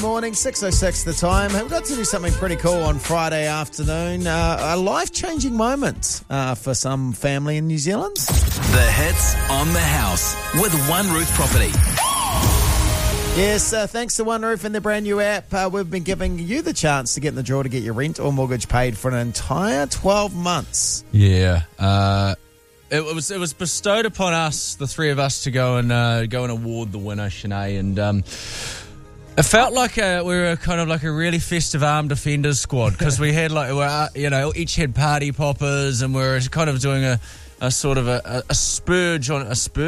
Morning, 6:06 the time. We've got to do something pretty cool on Friday afternoon. A life-changing moment for some family in New Zealand. The hits on the house with One Roof Property. Yes, thanks to One Roof and their brand new app, we've been giving you the chance to get in the draw to get your rent or mortgage paid for an entire 12 months. Yeah. It was bestowed upon us, the three of us, to go and award the winner, Shanae, and it felt like we were kind of like a really festive armed defenders squad, because we had each had party poppers, and we were kind of doing a sort of a surge on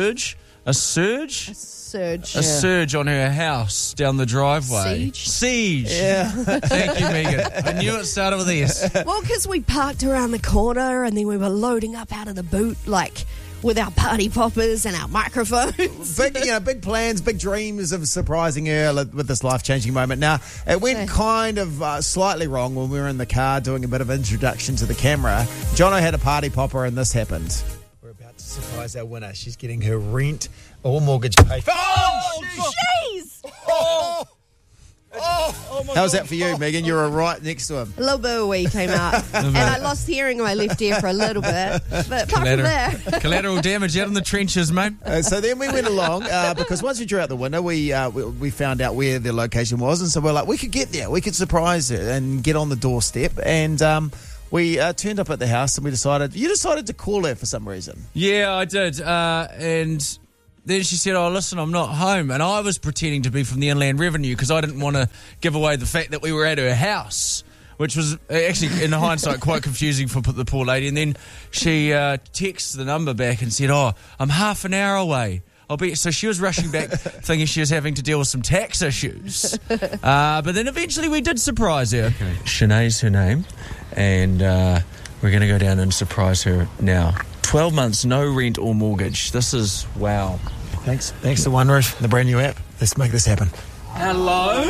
her house down the driveway. Siege. Yeah. Thank you, Megan. I knew it started with S. Well, because we parked around the corner and then we were loading up out of the boot, with our party poppers and our microphones. Big plans, big dreams of surprising her with this life-changing moment. Now, it went kind of slightly wrong when we were in the car doing a bit of introduction to the camera. Jono had a party popper and this happened. We're about to surprise our winner. She's getting her rent or mortgage paid. Oh, jeez! How was that for you, Megan? You were right next to him. A little bit of wee came out. And I lost hearing in my left ear for a little bit. But apart from there... Collateral damage out in the trenches, mate. So then we went along, because once we drew out the window, we found out where their location was. And so we're like, we could get there. We could surprise her and get on the doorstep. And we turned up at the house and you decided to call her for some reason. Yeah, I did. And... then she said, "Oh, listen, I'm not home." And I was pretending to be from the Inland Revenue because I didn't want to give away the fact that we were at her house, which was actually, in hindsight, quite confusing for the poor lady. And then she texted the number back and said, "Oh, I'm half an hour away. I'll be..." So she was rushing back thinking she was having to deal with some tax issues. But then eventually we did surprise her. Okay. Shanae's her name. And we're going to go down and surprise her now. 12 months, no rent or mortgage. This is wow. Thanks to One Roof, the brand new app. Let's make this happen. Hello?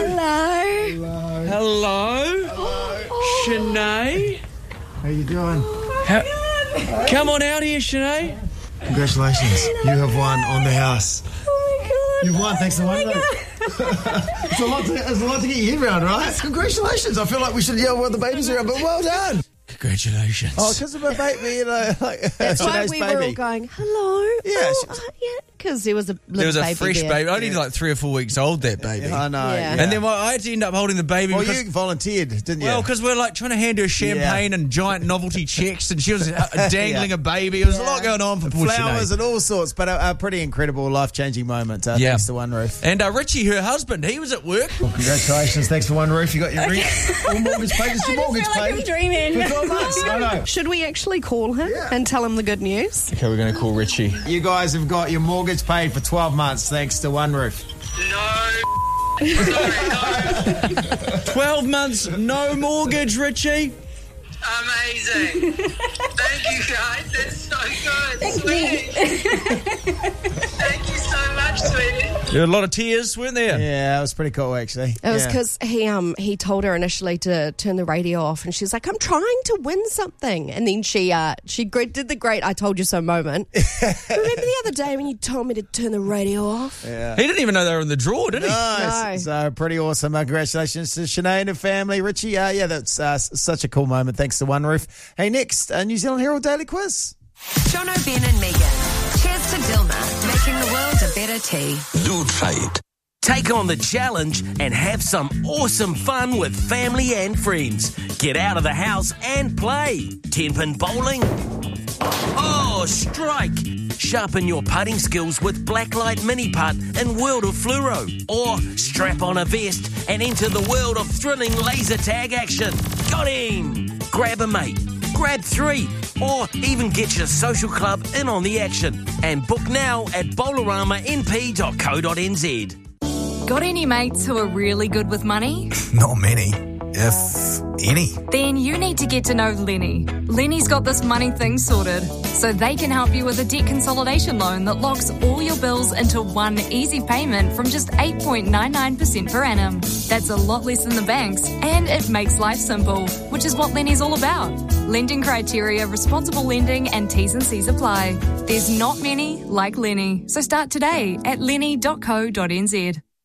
Shanae? How you doing? Come on out here, Shanae. Congratulations. You have won on the house. Oh my God. You've won thanks to One Roof. It's a lot to get your head around, right? Congratulations. I feel like we should yell while the baby's around, but well done. Congratulations. Oh, because of my baby, That's why we were all going, hello. Yeah. Because there was a little baby. There was a fresh there. baby, only like 3 or 4 weeks old, that baby. I know. Yeah. And then I had to end up holding the baby. Well, you volunteered, didn't you? Well, because we're trying to hand her champagne and giant novelty checks, and she was dangling a baby. There was a lot going on for poor flowers Shanae. and all sorts, but a pretty incredible, life-changing moment. Thanks to One Roof. And Richie, her husband, he was at work. Well, congratulations. Thanks for One Roof. You got your rent or mortgage paid. It's your mortgage paid. I'm dreaming. For 12 months. I know. Should we actually call him and tell him the good news? Okay, we're going to call Richie. You guys have got your mortgage paid for 12 months thanks to One Roof. No. Sorry, no. 12 months, no mortgage, Richie. Amazing. Thank you, guys. That's so good. Sweetie. Thank you so much, sweetie. There were a lot of tears, weren't there? Yeah, it was pretty cool, actually. It was because he told her initially to turn the radio off, and she's like, "I'm trying to win something," and then she did the great "I told you so" moment. Remember the other day when you told me to turn the radio off? Yeah. He didn't even know they were in the drawer, did he? No. So pretty awesome. Congratulations to Shanae and her family. Richie, that's such a cool moment. Thanks to One Roof. Hey, next, New Zealand Herald Daily Quiz. Jono, Ben and Megan. Cheers to Dilma, making the world a better tea. Do trade. Take on the challenge and have some awesome fun with family and friends. Get out of the house and play. 10-pin bowling. Oh, strike. Sharpen your putting skills with Blacklight Mini Putt in World of Fluoro. Or strap on a vest and enter the world of thrilling laser tag action. Got him! Grab a mate. Grab 3. Or even get your social club in on the action. And book now at bowleramamp.co.nz. Got any mates who are really good with money? Not many, if any. Then you need to get to know Lenny. Lenny's got this money thing sorted, so they can help you with a debt consolidation loan that locks all your bills into one easy payment from just 8.99% per annum. That's a lot less than the banks, and it makes life simple, which is what Lenny's all about. Lending criteria, responsible lending, and T's and C's apply. There's not many like Lenny, so start today at lenny.co.nz.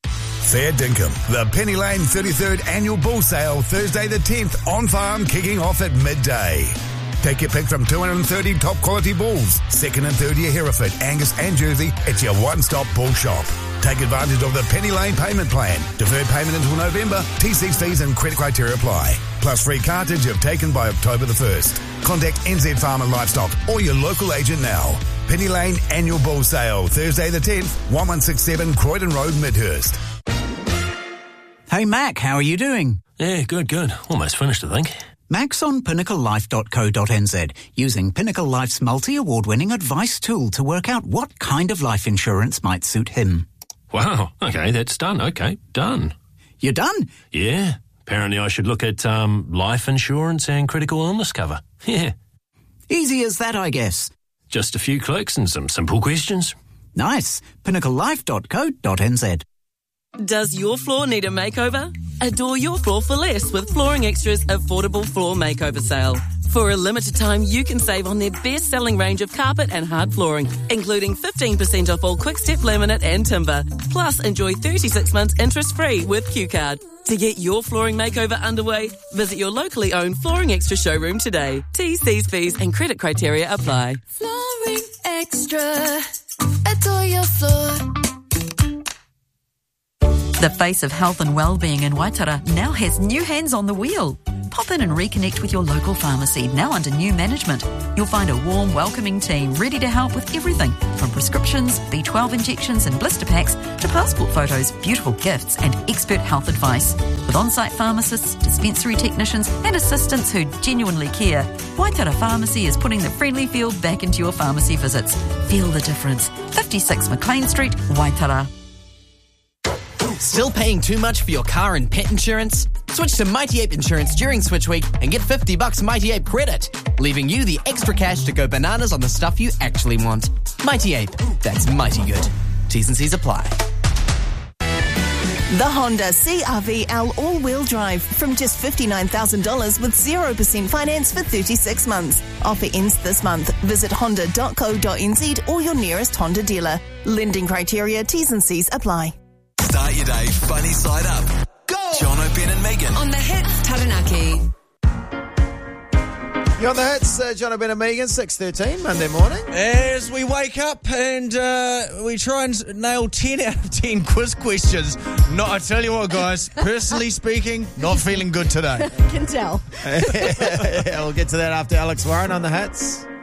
Fair Dinkum. The Penny Lane 33rd Annual Bull Sale, Thursday the 10th, on farm, kicking off at midday. Take your pick from 230 top quality bulls, second and third year Hereford, Angus and Jersey. It's your one-stop bull shop. Take advantage of the Penny Lane payment plan. Deferred payment until November. TC's fees and credit criteria apply. Plus free cartage if taken by October the 1st. Contact NZ Farm and Livestock or your local agent now. Penny Lane Annual Bull Sale, Thursday the 10th, 1167 Croydon Road, Midhurst. Hey Mac, how are you doing? Yeah, good. Almost finished, I think. Mac's on pinnaclelife.co.nz, using Pinnacle Life's multi-award-winning advice tool to work out what kind of life insurance might suit him. Wow, okay, that's done. Okay, done. You're done? Yeah, apparently I should look at life insurance and critical illness cover. Yeah. Easy as that, I guess. Just a few clicks and some simple questions. Nice. pinnaclelife.co.nz. Does your floor need a makeover? Adore your floor for less with Flooring Extra's affordable floor makeover sale. For a limited time, you can save on their best-selling range of carpet and hard flooring, including 15% off all Quick-Step laminate and timber. Plus, enjoy 36 months interest-free with Q-Card. To get your flooring makeover underway, visit your locally owned Flooring Extra showroom today. T's, fees and credit criteria apply. Flooring Extra. Adore your floor. The face of health and wellbeing in Waitara now has new hands on the wheel. Pop in and reconnect with your local pharmacy, now under new management. You'll find a warm, welcoming team ready to help with everything from prescriptions, B12 injections and blister packs to passport photos, beautiful gifts and expert health advice. With on-site pharmacists, dispensary technicians and assistants who genuinely care, Waitara Pharmacy is putting the friendly feel back into your pharmacy visits. Feel the difference. 56 McLean Street, Waitara. Still paying too much for your car and pet insurance? Switch to Mighty Ape Insurance during Switch Week and get $50 Mighty Ape credit, leaving you the extra cash to go bananas on the stuff you actually want. Mighty Ape, that's mighty good. T's and C's apply. The Honda CR-V all-wheel drive from just $59,000 with 0% finance for 36 months. Offer ends this month. Visit honda.co.nz or your nearest Honda dealer. Lending criteria, T's and C's apply. Start your day funny side up. Go! Jono, Ben and Megan. On the Hits Taranaki. You're on the Hits, Jono, Ben and Megan, 6:13, Monday morning. As we wake up and we try and nail 10 out of 10 quiz questions. No, I tell you what, guys, personally speaking, not feeling good today. Can tell. We'll get to that after Alex Warren on the Hits.